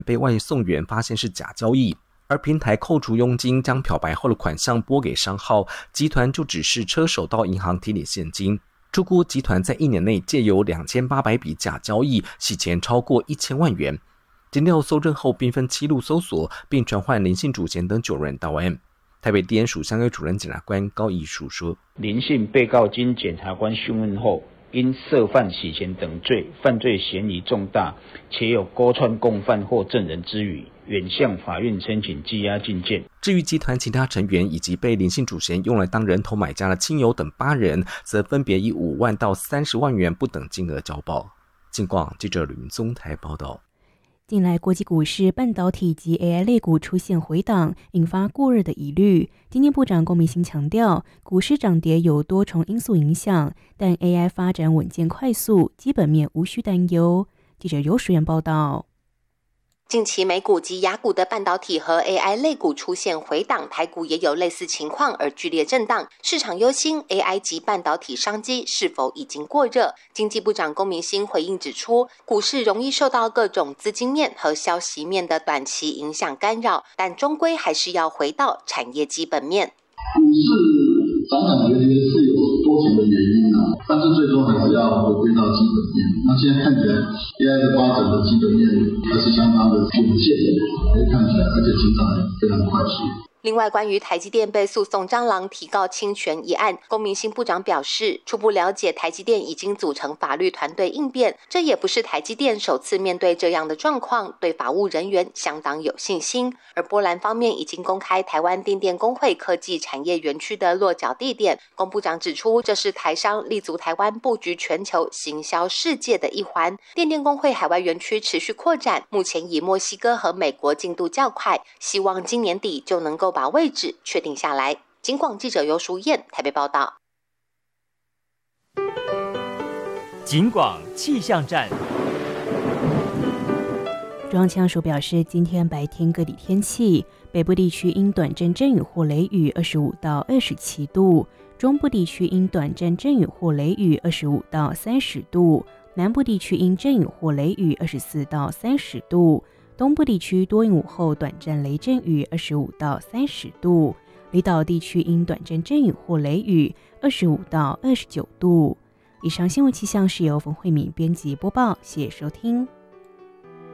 被外送员发现是假交易，而平台扣除佣金，将漂白后的款项拨给商号，集团就指示车手到银行提领现金。初估集团在1年内借由2800笔假交易洗钱超过1000万元。检调搜证后，并分7路搜索，并传唤林姓主嫌等9人到案。台北地检署相约主任检察官高义书说， 林姓被告经检察官讯问后，因涉犯洗钱等罪，犯罪嫌疑重大，且有勾串共犯或证人之余，原向法院申请羁押禁见。 至于集团其他成员以及被林姓主嫌用来当人头买家的亲友等8人，则分别以5万到30万元不等金额交保。警广记者吕明宗台报道。 近来国际股市半导体及 AI 类股出现回档，引发过热的疑虑。经济部长龚明鑫强调，股市涨跌有多重因素影响，但 AI 发展稳健快速，基本面无需担忧。记者游淑媛报道。 近期美股及亚股的半导体和 AI 类股出现回档，台股也有类似情况而剧烈震荡。市场忧心 AI 及半导体商机是否已经过热？经济部长龚明鑫回应指出，股市容易受到各种资金面和消息面的短期影响干扰，但终归还是要回到产业基本面。 股市涨涨跌跌是有多重的原因但是最终还是要回归到基本面。那现在看起来 AI 的发展的基本面还是相当的稳健的，看起来而且成长也非常快速。 另外，关于台积电被诉讼蟑螂提告侵权一案，龚明鑫部长表示，初步了解台积电已经组成法律团队应变，这也不是台积电首次面对这样的状况，对法务人员相当有信心。而波兰方面已经公开台湾电电工会科技产业园区的落脚地点，龚部长指出，这是台商立足台湾布局全球行销世界的一环。电电工会海外园区持续扩展，目前以墨西哥和美国进度较快，希望今年底就能够把位置确定下来。警广记者游淑燕台北报道。 警广气象站。 中央气象署表示，今天白天各地天气，北部地区因短阵阵雨或雷雨25到27度，中部地区因短阵阵雨或雷雨25到30度，南部地区因阵雨或雷雨24到30度，东部地区多云午后短暂雷阵雨25到30度，离岛地区因短暂阵雨或雷雨25到29度。以上新闻气象是由冯慧敏编辑播报，谢谢收听。